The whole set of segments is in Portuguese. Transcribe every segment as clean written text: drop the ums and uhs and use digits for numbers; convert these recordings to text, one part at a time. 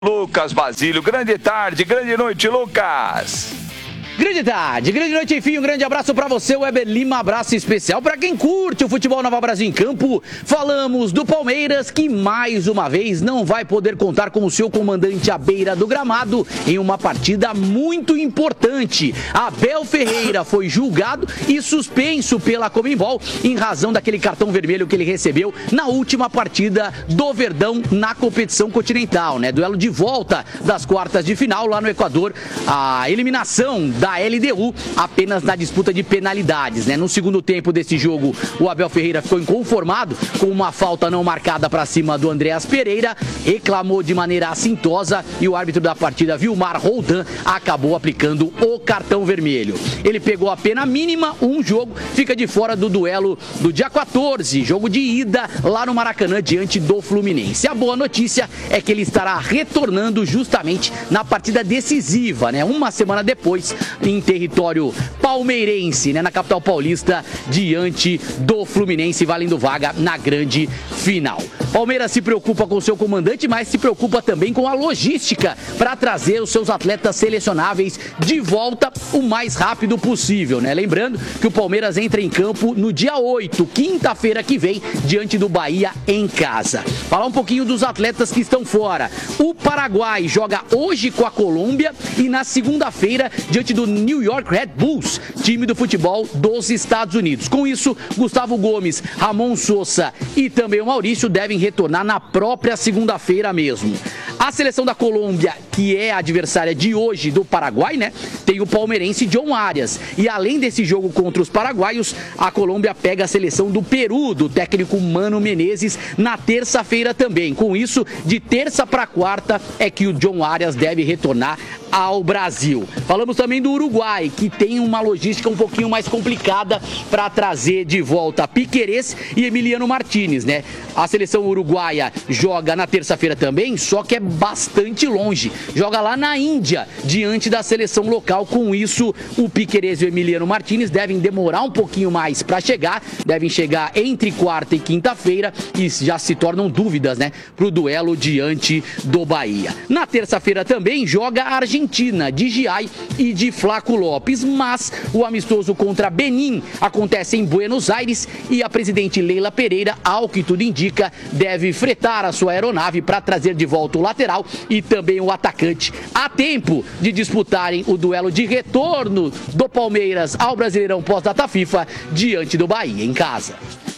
Lucas Basílio. Grande tarde, grande noite, Lucas. Grande tarde, grande noite, enfim, um grande abraço pra você, Weber Lima, abraço especial pra quem curte o futebol Nova Brasil em campo. Falamos do Palmeiras, que mais uma vez não vai poder contar com o seu comandante à beira do gramado em uma partida muito importante. Abel Ferreira foi julgado e suspenso pela Conmebol em razão daquele cartão vermelho que ele recebeu na última partida do Verdão na competição continental, né? Duelo de volta das quartas de final lá no Equador, a eliminação da LDU apenas na disputa de penalidades, né? No segundo tempo desse jogo, o Abel Ferreira ficou inconformado com uma falta não marcada para cima do Andreas Pereira, reclamou de maneira assintosa e o árbitro da partida, Vilmar Roldan, acabou aplicando o cartão vermelho. Ele pegou a pena mínima, um jogo, fica de fora do duelo do dia 14, jogo de ida lá no Maracanã diante do Fluminense. A boa notícia é que ele estará retornando justamente na partida decisiva, né? Uma semana depois, em território palmeirense, né, na capital paulista, diante do Fluminense, valendo vaga na grande final. Palmeiras se preocupa com seu comandante, mas se preocupa também com a logística para trazer os seus atletas selecionáveis de volta o mais rápido possível, né? Lembrando que o Palmeiras entra em campo no dia 8, quinta-feira que vem, diante do Bahia em casa. Falar um pouquinho dos atletas que estão fora. O Paraguai joga hoje com a Colômbia e na segunda-feira diante do New York Red Bulls, time do futebol dos Estados Unidos. Com isso, Gustavo Gomes, Ramon Sosa e também o Maurício devem retornar na própria segunda-feira mesmo. A seleção da Colômbia, que é a adversária de hoje do Paraguai, né, tem o palmeirense John Arias. E além desse jogo contra os paraguaios, a Colômbia pega a seleção do Peru, do técnico Mano Menezes, na terça-feira também. Com isso, de terça para quarta é que o John Arias deve retornar ao Brasil. Falamos também do Uruguai, que tem uma logística um pouquinho mais complicada para trazer de volta Piquerez e Emiliano Martínez, né? A seleção uruguaia joga na terça-feira também, só que é bastante longe. Joga lá na Índia, diante da seleção local. Com isso, o Piquerez e o Emiliano Martínez devem demorar um pouquinho mais para chegar, devem chegar entre quarta e quinta-feira e já se tornam dúvidas, né, para o duelo diante do Bahia. Na terça-feira também joga a Argentina, de Giai e de Flaco Lopes, mas o amistoso contra Benin acontece em Buenos Aires e a presidente Leila Pereira, ao que tudo indica, deve fretar a sua aeronave para trazer de volta o lateral e também o atacante a tempo de disputarem o duelo de retorno do Palmeiras ao Brasileirão pós-data FIFA diante do Bahia em casa.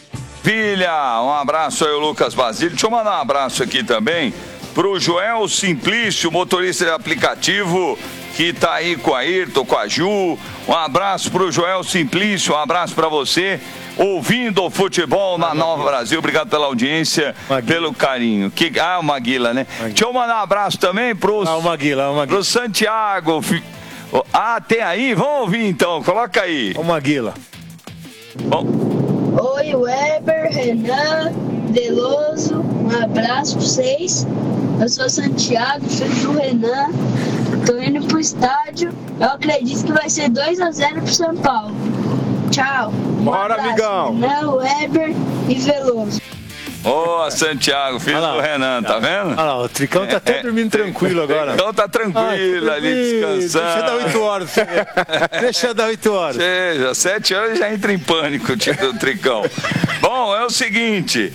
Filha, um abraço aí, o Lucas Basílio. Deixa eu mandar um abraço aqui também pro Joel Simplício, motorista de aplicativo, que tá aí com a Ayrton, com a Ju. Um abraço pro Joel Simplício, um abraço para você, ouvindo o futebol na Nova Brasil. Obrigado pela audiência, pelo carinho. O Maguila, né? Deixa eu mandar um abraço também pro Santiago. Tem aí? Vamos ouvir então, coloca aí. O Maguila. Bom. Oi, Weber, Renan, Veloso, um abraço pra vocês. Eu sou Santiago, filho do Renan. Tô indo pro estádio. Eu acredito que vai ser 2-0 pro São Paulo. Tchau. Bora, amigão. Renan, Weber e Veloso. Ô, Santiago, filho do Renan, tá vendo? Olha lá, o Tricão tá até dormindo tranquilo agora. O Tricão tá tranquilo ali, descansando. Deixa dar 8 horas. Deixa dar 8 horas. Seja, 7 horas já entra em pânico o Tricão. Bom, é o seguinte,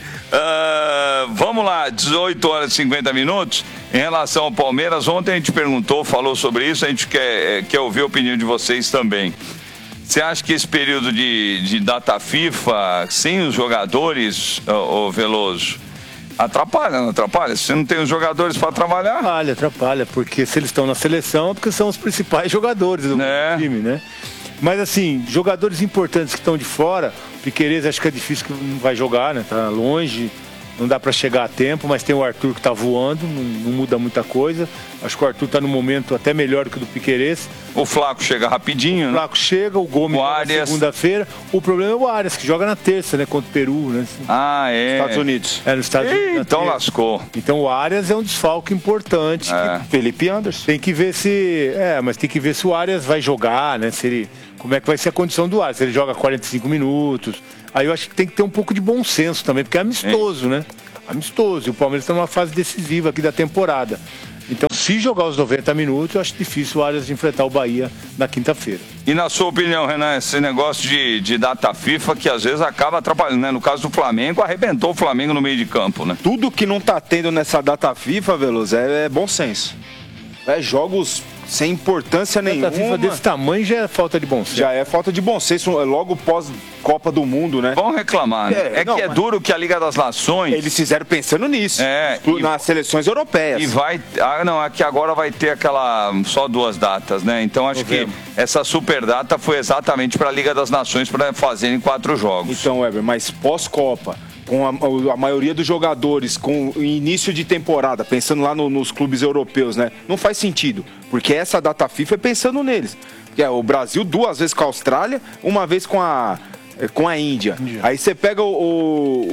vamos lá, 18 horas e 50 minutos. Em relação ao Palmeiras, ontem a gente falou sobre isso, a gente quer ouvir a opinião de vocês também. Você acha que esse período de data FIFA, sem os jogadores, ô Veloso, atrapalha, não atrapalha? Se você não tem os jogadores para trabalhar? Atrapalha, porque se eles estão na seleção é porque são os principais jogadores do time, né? Mas assim, jogadores importantes que estão de fora, Piquerez acho que é difícil que não vai jogar, né? Tá longe, não dá para chegar a tempo, mas tem o Arthur que tá voando, não muda muita coisa. Acho que o Arthur tá no momento até melhor do que o do Piquerez. O Flaco chega rapidinho, né? O Flaco chega, o Gomes na segunda-feira. O problema é o Arias, que joga na terça, né? Contra o Peru, né? Estados Unidos. Nos Estados Unidos. Então lascou. Então o Arias é um desfalque importante. Felipe Anderson. Tem que ver se... mas tem que ver se o Arias vai jogar, né? Como é que vai ser a condição do Arias. Se ele joga 45 minutos. Aí eu acho que tem que ter um pouco de bom senso também, porque é amistoso, né? Amistoso. E o Palmeiras está numa fase decisiva aqui da temporada. Então, se jogar os 90 minutos, eu acho difícil o Arias enfrentar o Bahia na quinta-feira. E na sua opinião, Renan, esse negócio de data FIFA que às vezes acaba atrapalhando, né? No caso do Flamengo, arrebentou o Flamengo no meio de campo, né? Tudo que não tá tendo nessa data FIFA, Veloso, é bom senso. É jogos sem importância nenhuma. Data FIFA desse tamanho já é falta de bom senso. Já é falta de bom senso, logo pós-Copa do Mundo, né? Vão reclamar, né? É duro que a Liga das Nações... Eles fizeram pensando nisso, nas seleções europeias. E vai... é que agora vai ter só 2 datas, né? Então acho que essa super data foi exatamente para a Liga das Nações para fazerem 4 jogos. Então, Weber, mas pós-Copa, com a maioria dos jogadores, com o início de temporada, pensando lá nos clubes europeus, né? Não faz sentido, porque essa data FIFA é pensando neles. Porque o Brasil 2 vezes com a Austrália, 1 vez com a Índia. Aí você pega o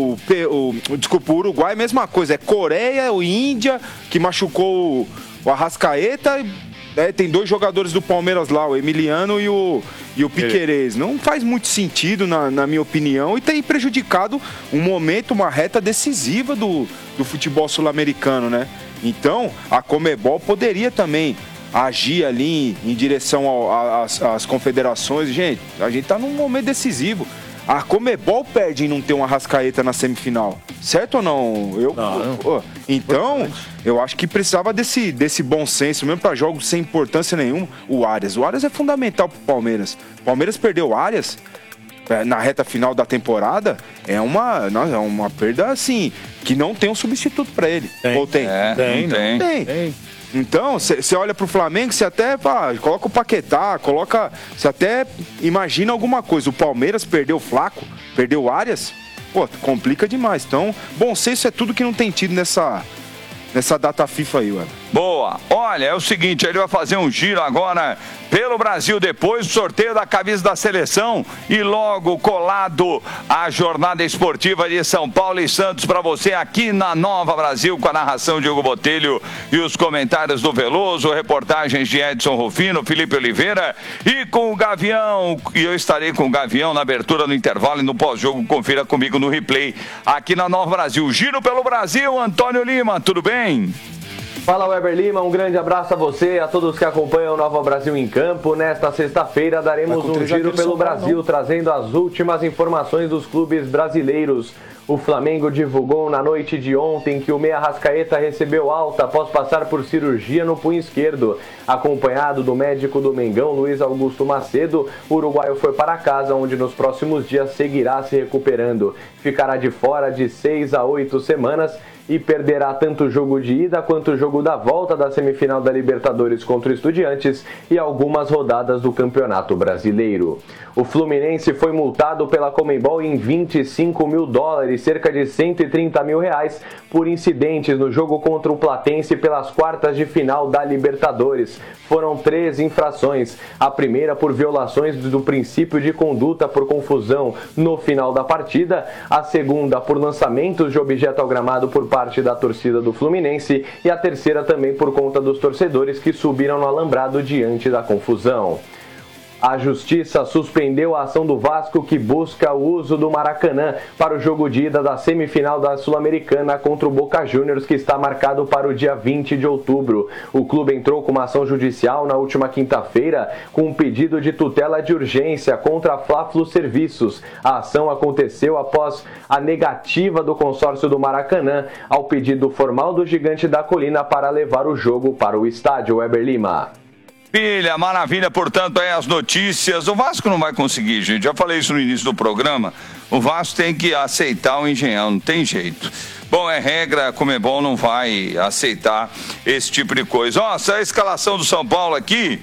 Uruguai, mesma coisa. É Coreia, o Índia, que machucou o Arrascaeta. Tem 2 jogadores do Palmeiras lá, o Emiliano e o Piquerez. Não faz muito sentido, na minha opinião, e tem prejudicado um momento, uma reta decisiva do futebol sul-americano, né? Então, a Conmebol poderia também agir ali em direção às confederações. Gente, a gente tá num momento decisivo. A Conmebol perde em não ter uma Arrascaeta na semifinal. Certo ou não? Então, eu acho que precisava desse bom senso, mesmo para jogos sem importância nenhuma. O Arias é fundamental pro Palmeiras. O Palmeiras perdeu o Arias na reta final da temporada, é uma perda, assim, que não tem um substituto para ele. Ou tem? Tem. Então, você olha pro Flamengo, você até coloca o Paquetá, você até imagina alguma coisa. O Palmeiras perdeu o Flaco, perdeu o Arias, complica demais. Então, bom senso é tudo que não tem tido nessa data FIFA aí, ué. Boa. Olha, é o seguinte, ele vai fazer um giro agora pelo Brasil depois do sorteio da camisa da seleção e logo colado a jornada esportiva de São Paulo e Santos para você aqui na Nova Brasil com a narração de Hugo Botelho e os comentários do Veloso, reportagens de Edson Rufino, Felipe Oliveira e com o Gavião. E eu estarei com o Gavião na abertura, no intervalo e no pós-jogo. Confira comigo no replay aqui na Nova Brasil. Giro pelo Brasil, Antônio Lima, tudo bem? Fala, Weber Lima, um grande abraço a você e a todos que acompanham o Nova Brasil em Campo. Nesta sexta-feira daremos um giro pelo Brasil, trazendo as últimas informações dos clubes brasileiros. O Flamengo divulgou na noite de ontem que o meia Arrascaeta recebeu alta após passar por cirurgia no punho esquerdo. Acompanhado do médico do Mengão, Luiz Augusto Macedo, o uruguaio foi para casa, onde nos próximos dias seguirá se recuperando. Ficará de fora de 6 a 8 semanas e perderá tanto o jogo de ida quanto o jogo da volta da semifinal da Libertadores contra o Estudiantes e algumas rodadas do Campeonato Brasileiro. O Fluminense foi multado pela Conmebol em $25 mil, cerca de R$130 mil, por incidentes no jogo contra o Platense pelas quartas de final da Libertadores. Foram 3 infrações. A primeira por violações do princípio de conduta por confusão no final da partida. A segunda por lançamentos de objeto ao gramado por parte da torcida do Fluminense. E a terceira também por conta dos torcedores que subiram no alambrado diante da confusão. A Justiça suspendeu a ação do Vasco que busca o uso do Maracanã para o jogo de ida da semifinal da Sul-Americana contra o Boca Juniors, que está marcado para o dia 20 de outubro. O clube entrou com uma ação judicial na última quinta-feira com um pedido de tutela de urgência contra a Fla-Flu Serviços. A ação aconteceu após a negativa do consórcio do Maracanã ao pedido formal do Gigante da Colina para levar o jogo para o estádio. Weber Lima. Maravilha, portanto, aí as notícias. O Vasco não vai conseguir, gente. Já falei isso no início do programa. O Vasco tem que aceitar o Engenhão, não tem jeito. Bom, é regra, a Conmebol não vai aceitar esse tipo de coisa. Nossa, a escalação do São Paulo aqui.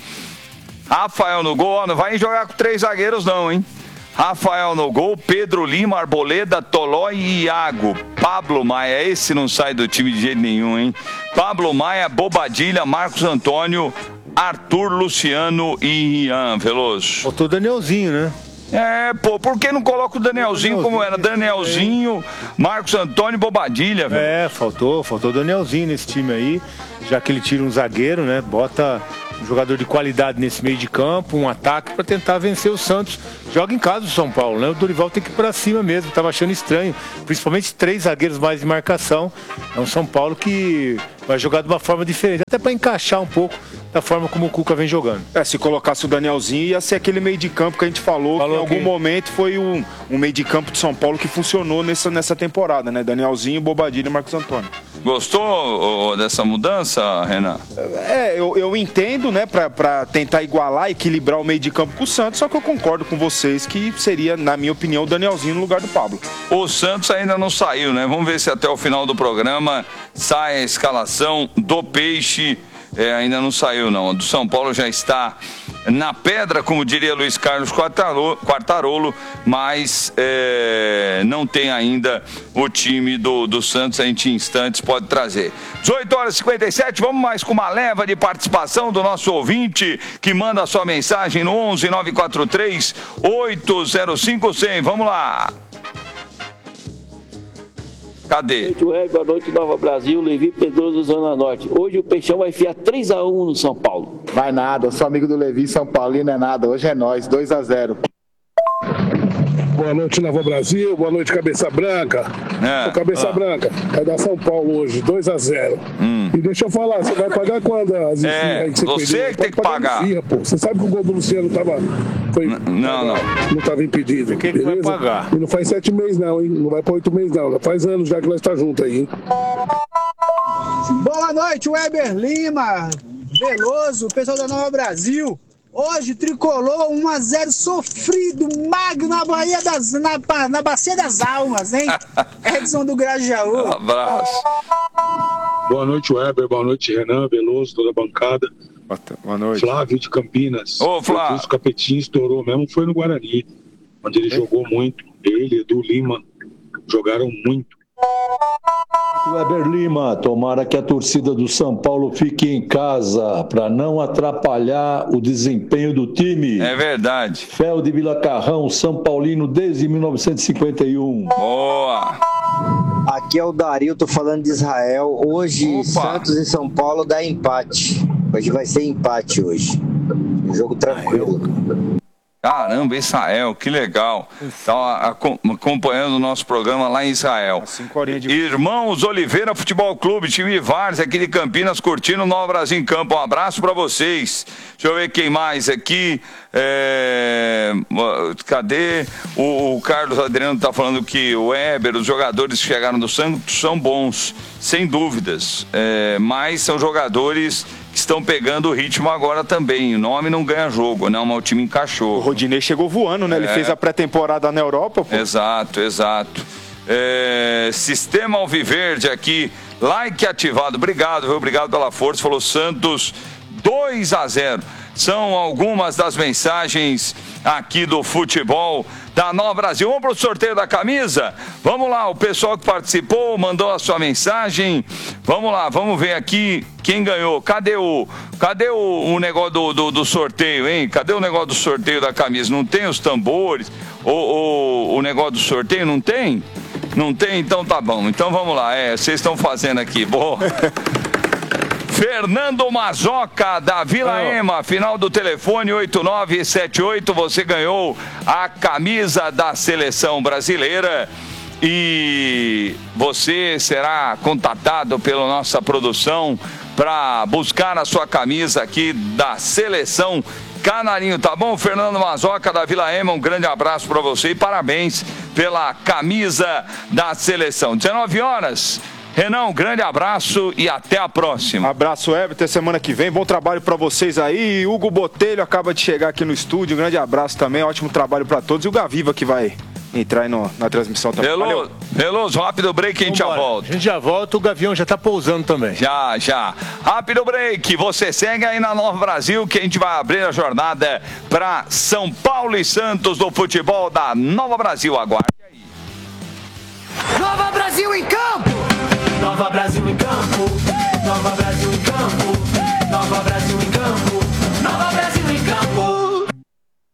Rafael no gol, não vai jogar com 3 zagueiros não, hein? Rafael no gol, Pedro Lima, Arboleda, Toló e Iago. Pablo Maia, esse não sai do time de jeito nenhum, hein? Pablo Maia, Bobadilha, Marcos Antônio, Arthur, Luciano e Ian Veloso. Faltou o Danielzinho, né? Por que não coloca o Danielzinho como era? Danielzinho, Marcos Antônio e Bobadilha, velho. Faltou o Danielzinho nesse time aí. já que ele tira um zagueiro, né? Bota um jogador de qualidade nesse meio de campo, um ataque para tentar vencer o Santos. Joga em casa o São Paulo, né? O Dorival tem que ir para cima mesmo, tava achando estranho, principalmente 3 zagueiros mais de marcação. É um São Paulo que vai jogar de uma forma diferente, até para encaixar um pouco da forma como o Cuca vem jogando. Se colocasse o Danielzinho, ia ser aquele meio de campo que a gente falou que em algum momento foi um meio de campo de São Paulo que funcionou nessa temporada, né? Danielzinho, Bobadilha e Marcos Antônio. Gostou dessa mudança, Renan? Eu entendo, né, pra tentar igualar, equilibrar o meio de campo com o Santos, só que eu concordo com vocês que seria, na minha opinião, o Danielzinho no lugar do Pablo. O Santos ainda não saiu, né? Vamos ver se até o final do programa sai a escalação do Peixe. Ainda não saiu, não. A do São Paulo já está na pedra, como diria Luiz Carlos Quartarolo, mas não tem ainda o time do Santos. A gente em instantes pode trazer. 18h57, vamos mais com uma leva de participação do nosso ouvinte que manda a sua mensagem no 11 943 805 100. Vamos lá. Cadê? Boa noite, Nova Brasil, Levi Pedroso, Zona Norte. Hoje o Peixão vai enfiar 3-1 no São Paulo. Vai nada, eu sou amigo do Levi, São Paulino é nada. Hoje é nós, 2-0. Boa noite, Nova Brasil. Boa noite, Cabeça Branca. Cabeça Branca, vai dar São Paulo hoje, 2-0. E deixa eu falar, você vai pagar quando as esfirras aí que você perdeu? Que tem que pagar. Esfirra, pô. Você sabe que o gol do Luciano não estava impedido. Quem vai pagar? E não faz 7 meses não, hein? Não vai para 8 meses não. Faz anos já que nós estamos juntos aí, hein? Boa noite, Weber Lima, Veloso, pessoal da Nova Brasil. Hoje, Tricolor 1-0 sofrido, magro na Bacia das Almas, hein? Edson do Grajaú. Um abraço. Boa noite, Weber. Boa noite, Renan, Veloso, toda a bancada. Boa noite. Flávio de Campinas. Ô, Flávio. O Capetinho estourou mesmo, foi no Guarani, onde ele jogou muito. Ele, Edu Lima, jogaram muito. Weber Lima, tomara que a torcida do São Paulo fique em casa para não atrapalhar o desempenho do time. É verdade. Fel de Vila Carrão, São Paulino desde 1951. Boa. Aqui é o Dario, tô falando de Israel. Hoje, Santos e São Paulo dá empate. Hoje vai ser empate hoje. Um jogo tranquilo. Caramba, Israel, que legal. Tá acompanhando o nosso programa lá em Israel. Irmãos Oliveira Futebol Clube, time Várzea aqui de Campinas, curtindo o Nova Brasil em Campo. Um abraço para vocês. Deixa eu ver quem mais aqui. Cadê? O Carlos Adriano tá falando que o Weber, os jogadores que chegaram do Santos são bons, sem dúvidas. Mas são jogadores que estão pegando o ritmo agora também. O nome não ganha jogo, não, mas o time encaixou. O Rodinei chegou voando, né? Ele fez a pré-temporada na Europa. Pô. Exato. Sistema Alviverde aqui, like ativado. Obrigado, viu? Obrigado pela força. Falou Santos 2-0. São algumas das mensagens aqui do futebol da Nova Brasil. Vamos para o sorteio da camisa? Vamos lá, o pessoal que participou mandou a sua mensagem. Vamos lá, vamos ver aqui quem ganhou. Cadê o negócio do sorteio, hein? Cadê o negócio do sorteio da camisa? Não tem os tambores? O negócio do sorteio não tem? Não tem? Então tá bom. Então vamos lá, vocês estão fazendo aqui. Boa. Fernando Mazoca, da Vila Ema, final do telefone 8978, você ganhou a camisa da seleção brasileira e você será contatado pela nossa produção para buscar a sua camisa aqui da seleção Canarinho, tá bom? Fernando Mazoca, da Vila Ema, um grande abraço para você e parabéns pela camisa da seleção. 19 horas. Renan, um grande abraço e até a próxima. Abraço, Weber, até semana que vem. Bom trabalho para vocês aí. Hugo Botelho acaba de chegar aqui no estúdio. Um grande abraço também, ótimo trabalho para todos. E o Gaviva que vai entrar aí na transmissão também. Veloso, rápido break, a gente já volta. A gente já volta, o Gavião já tá pousando também. Já. Rápido break, você segue aí na Nova Brasil que a gente vai abrir a jornada para São Paulo e Santos do futebol da Nova Brasil. Aguarde aí. Nova Brasil em campo! Nova Brasil em campo, Nova Brasil em campo, Nova Brasil em campo, Nova Brasil em campo. Você sabe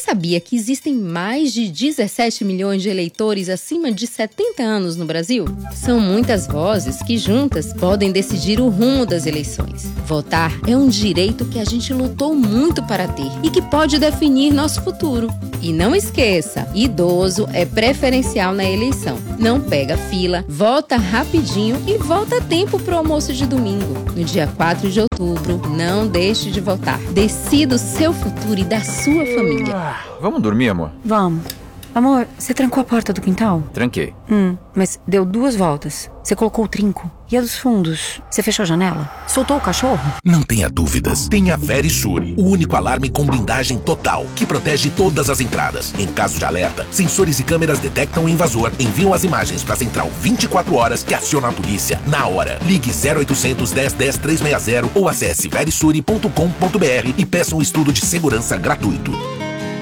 sabia que existem mais de 17 milhões de eleitores acima de 70 anos no Brasil? São muitas vozes que juntas podem decidir o rumo das eleições. Votar é um direito que a gente lutou muito para ter e que pode definir nosso futuro. E não esqueça, idoso é preferencial na eleição. Não pega fila, vota rapidinho e volta a tempo pro almoço de domingo. No dia 4 de outubro, não deixe de votar. Decida o seu futuro e da sua família. Vamos dormir, amor? Vamos. Amor, você trancou a porta do quintal? Tranquei. Mas deu 2 voltas. Você colocou o trinco. E a dos fundos? Você fechou a janela? Soltou o cachorro? Não tenha dúvidas. Tenha Verisure, o único alarme com blindagem total, que protege todas as entradas. Em caso de alerta, sensores e câmeras detectam o invasor, enviam as imagens para a central 24 horas que aciona a polícia na hora. Ligue 0800 10 10 360 ou acesse verisure.com.br e peça um estudo de segurança gratuito.